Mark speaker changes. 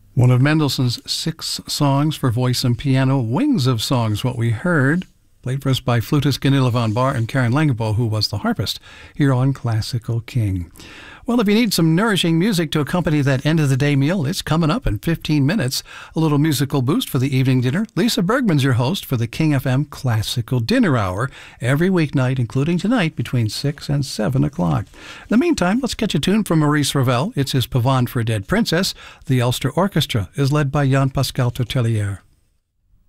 Speaker 1: One of Mendelssohn's 6 songs for voice and piano, Wings of Songs, what we heard, played for us by flutist Gunilla von Bahr and Karen Langebo, who was the harpist, here on Classical King. Well, if you need some nourishing music to accompany that end-of-the-day meal, it's coming up in 15 minutes. A little musical boost for the evening dinner. Lisa Bergman's your host for the King FM Classical Dinner Hour, every weeknight, including tonight, between 6 and 7 o'clock. In the meantime, let's catch a tune from Maurice Ravel. It's his Pavane for a Dead Princess. The Ulster Orchestra is led by Jan-Pascal Tortelier.